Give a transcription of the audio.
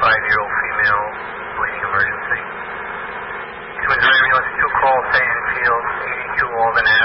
65-year-old female, bleeding emergency. To Missouri ambulance 2 call, St. Fields, 82 Walden Ave.